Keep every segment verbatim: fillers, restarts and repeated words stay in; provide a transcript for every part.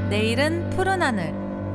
내일은 푸른 하늘.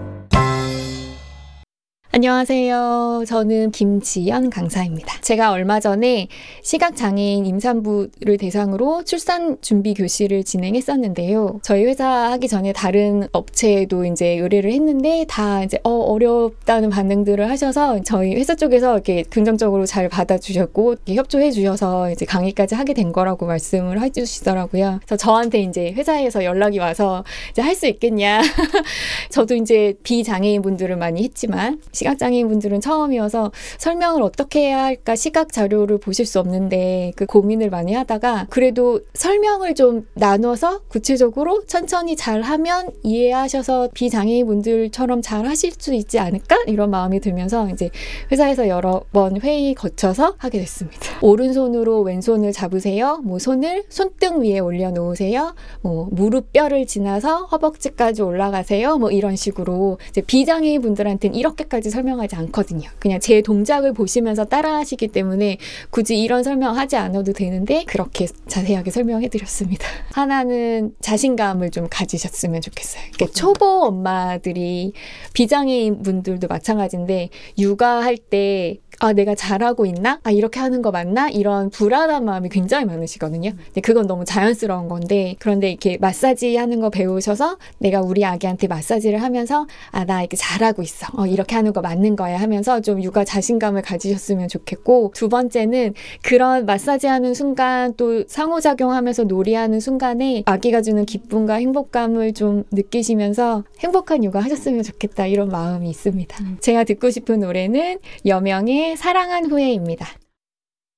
안녕하세요. 저는 김지연 강사입니다. 제가 얼마 전에 시각장애인 임산부를 대상으로 출산 준비 교실을 진행했었는데요. 저희 회사 하기 전에 다른 업체에도 이제 의뢰를 했는데 다 이제 어, 어렵다는 반응들을 하셔서 저희 회사 쪽에서 이렇게 긍정적으로 잘 받아주셨고 이렇게 협조해 주셔서 이제 강의까지 하게 된 거라고 말씀을 해주시더라고요. 그래서 저한테 이제 회사에서 연락이 와서 이제 할 수 있겠냐. 저도 이제 비장애인 분들은 많이 했지만 시각장애인 분들은 처음이어서 설명을 어떻게 해야 할까 시각 자료를 보실 수 없는데 그 고민을 많이 하다가 그래도 설명을 좀 나눠서 구체적으로 천천히 잘 하면 이해하셔서 비장애인 분들처럼 잘 하실 수 있지 않을까? 이런 마음이 들면서 이제 회사에서 여러 번 회의 거쳐서 하게 됐습니다. 오른손으로 왼손을 잡으세요. 뭐 손을 손등 위에 올려놓으세요. 뭐 무릎뼈를 지나서 허벅지까지 올라가세요. 뭐 이런 식으로 이제 비장애인 분들한테는 이렇게까지 설명하지 않거든요. 그냥 제 동작을 보시면서 따라하시기 때문에 굳이 이런 설명하지 않아도 되는데 그렇게 자세하게 설명해드렸습니다. 하나는 자신감을 좀 가지셨으면 좋겠어요. 그러니까 초보 엄마들이 비장애인 분들도 마찬가지인데 육아할 때 아, 내가 잘하고 있나? 아, 이렇게 하는 거 맞나? 이런 불안한 마음이 굉장히 많으시거든요. 근데 그건 너무 자연스러운 건데, 그런데 이렇게 마사지 하는 거 배우셔서 내가 우리 아기한테 마사지를 하면서 아, 나 이렇게 잘하고 있어. 어, 이렇게 하는 거 맞는 거야 하면서 좀 육아 자신감을 가지셨으면 좋겠고, 두 번째는 그런 마사지 하는 순간 또 상호작용하면서 놀이하는 순간에 아기가 주는 기쁨과 행복감을 좀 느끼시면서 행복한 육아 하셨으면 좋겠다 이런 마음이 있습니다. 음. 제가 듣고 싶은 노래는 여명의 사랑한 후에입니다.